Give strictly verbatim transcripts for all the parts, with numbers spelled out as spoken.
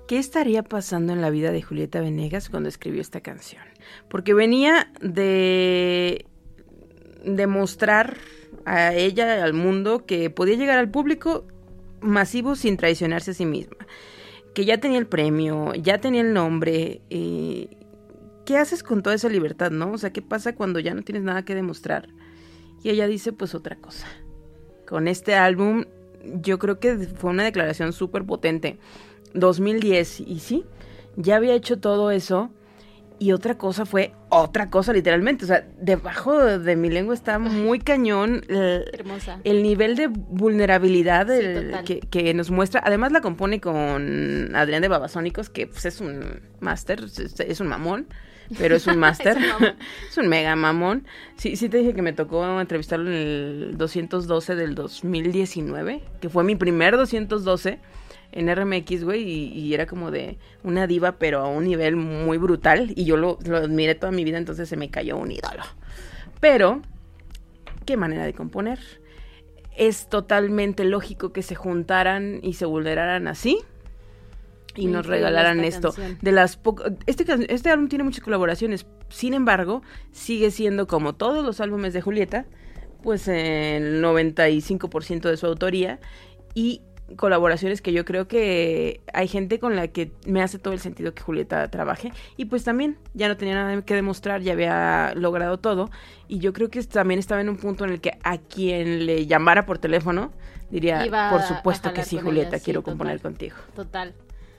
¿qué estaría pasando en la vida de Julieta Venegas cuando escribió esta canción? Porque venía de demostrar a ella, al mundo, que podía llegar al público masivo sin traicionarse a sí misma. Que ya tenía el premio, ya tenía el nombre. Eh, ¿Qué haces con toda esa libertad, no? O sea, ¿qué pasa cuando ya no tienes nada que demostrar? Y ella dice, pues, otra cosa. Con este álbum, yo creo que fue una declaración súper potente. dos mil diez, y sí, ya había hecho todo eso, y otra cosa fue otra cosa, literalmente. O sea, debajo de mi lengua está muy cañón el, Hermosa. el nivel de vulnerabilidad Sí, el, que, que nos muestra. Además la compone con Adrián de Babasónicos, que pues, es un máster, es, es un mamón. Pero es un máster, es, es un mega mamón. Sí, sí te dije que me tocó entrevistarlo en el doscientos doce del dos mil diecinueve, que fue mi primer doscientos doce en R M X, güey, y, y era como de una diva, pero a un nivel muy brutal, y yo lo, lo admiré toda mi vida, entonces se me cayó un ídolo. Pero, qué manera de componer. Es totalmente lógico que se juntaran y se vulneraran así, y nos regalaran esto. Canción. De las po- este, este álbum tiene muchas colaboraciones, sin embargo, sigue siendo como todos los álbumes de Julieta, pues el noventa y cinco por ciento de su autoría, y colaboraciones que yo creo que hay gente con la que me hace todo el sentido que Julieta trabaje, y pues también ya no tenía nada que demostrar, ya había logrado todo, y yo creo que también estaba en un punto en el que a quien le llamara por teléfono diría, Iba por supuesto que sí, Julieta, ella, sí, quiero total, componer contigo. Total.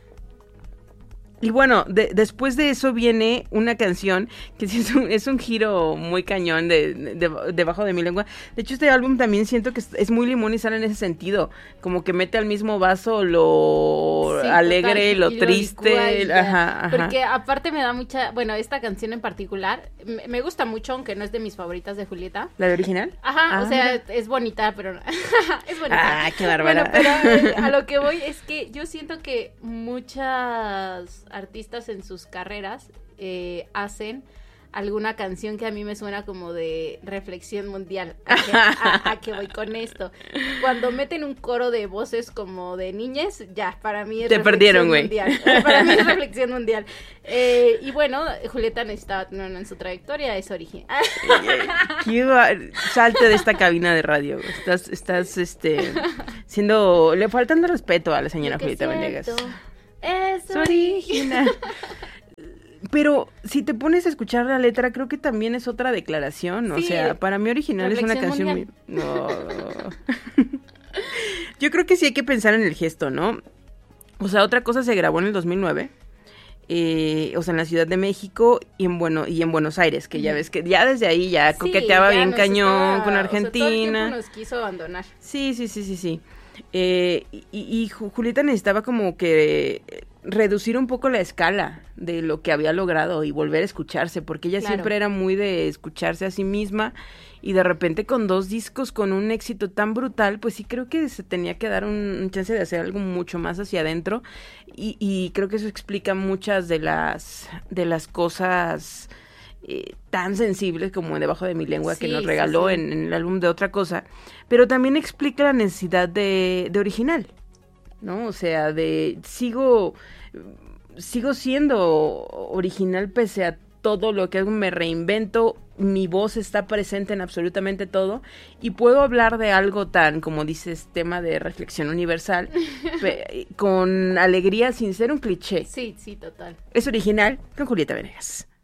Y bueno, de, después de eso viene una canción que sí es un, es un giro muy cañón de, de, de, debajo de mi lengua. De hecho, este álbum también siento que es, es muy limón y sal en ese sentido. Como que mete al mismo vaso lo sí, alegre, total, lo triste. Lo ajá, ajá. Porque aparte me da mucha... Bueno, esta canción en particular me, me gusta mucho, aunque no es de mis favoritas de Julieta. ¿La de original? Ajá, ah, o sea, es bonita, pero... es bonita. Ah, qué bárbara. Bueno, pero eh, a lo que voy es que yo siento que muchas artistas en sus carreras eh, hacen alguna canción que a mí me suena como de reflexión mundial. ¿A qué, a, a qué voy con esto? Cuando meten un coro de voces como de niñas, ya, para mí es Te reflexión perdieron, mundial. Para mí es reflexión mundial. Eh, y bueno, Julieta necesitaba tener en su trayectoria, es original. Salte de esta cabina de radio. Estás, estás, este, siendo, le faltando respeto a la señora Julieta Venegas. Es original. Pero si te pones a escuchar la letra, creo que también es otra declaración. Sí, o sea, para mí original es una canción muy... No. Yo creo que sí hay que pensar en el gesto, ¿no? O sea, otra cosa se grabó en el dos mil nueve. Eh, o sea, en la Ciudad de México y en bueno y en Buenos Aires, que ya ves que ya desde ahí ya sí, coqueteaba ya bien cañón estaba, con Argentina. O sea, todo el tiempo nos quiso abandonar. Sí, sí, sí, sí, sí. Eh, y, y Julieta necesitaba como que reducir un poco la escala de lo que había logrado y volver a escucharse, porque ella claro. siempre era muy de escucharse a sí misma, y de repente con dos discos con un éxito tan brutal, pues sí creo que se tenía que dar un, un chance de hacer algo mucho más hacia adentro, y, y creo que eso explica muchas de las de las cosas eh, tan sensibles como Debajo de mi lengua, sí, que nos regaló sí, sí. En, en el álbum de Otra Cosa, pero también explica la necesidad de, de original, ¿no? O sea, de sigo sigo siendo original pese a todo lo que hago, me reinvento, mi voz está presente en absolutamente todo, y puedo hablar de algo tan, como dices, tema de reflexión universal, pe- con alegría sin ser un cliché. Sí, sí, total. Es original con Julieta Venegas.